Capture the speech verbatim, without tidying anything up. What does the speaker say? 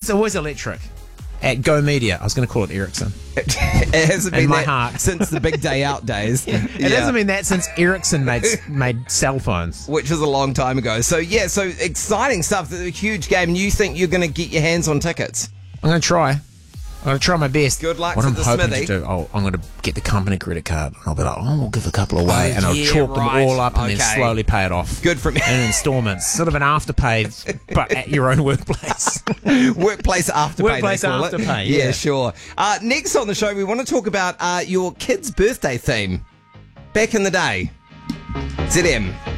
it's always electric. At Go Media, I was going to call it Ericsson. It hasn't In been my that heart. since the big day out days. It hasn't been that since Ericsson made made cell phones. Which was a long time ago. So, yeah, so exciting stuff. A huge game. And you think you're going to get your hands on tickets? I'm going to try. I'm going to try my best. Good luck what to I'm the hoping Smithy. to do, I'll, I'm going to get the company credit card. And I'll be like, oh, we'll give a couple away. Oh, and I'll yeah, chalk right. them all up and Okay. then slowly pay it off. Good for me. In installments. Sort of an afterpay, but at your own workplace. Workplace afterpay. Workplace they call it. afterpay, Yeah, yeah. sure. Uh, next on the show, we want to talk about uh, your kid's birthday theme. Back in the day. Z M.